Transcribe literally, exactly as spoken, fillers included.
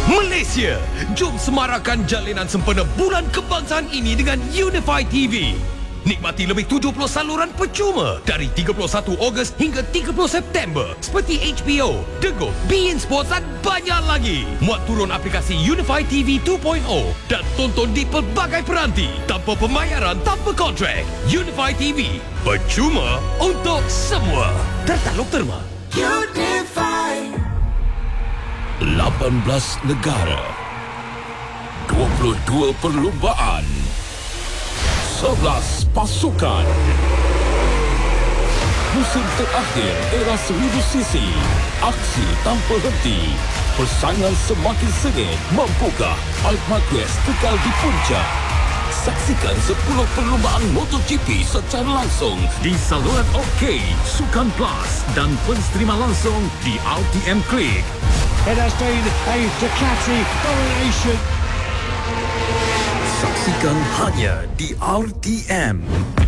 Malaysia, jom semarakkan jalinan sempena Bulan Kebangsaan ini dengan Unify T V. Nikmati lebih tujuh puluh saluran percuma dari tiga puluh satu Ogos hingga tiga puluh September seperti H B O, The Go, beIN Sports dan banyak lagi. Muat turun aplikasi Unify T V dua titik kosong dan tonton di pelbagai peranti tanpa pembayaran, tanpa kontrak. Unify T V, percuma untuk semua. Tertaluk terma. Unify. lapan belas negara, dua puluh dua perlumbaan, sebelas pasukan. Musim terakhir era seribu sisi, aksi tanpa henti, persaingan semakin sengit. Mampukah Marc Marquez kekal di puncak? Saksikan sepuluh perlumbaan MotoGP secara langsung di saluran OK, Sukan Plus dan pensterima langsung di R T M Click. It has been a Ducati domination. Saksikan hanya di R T M.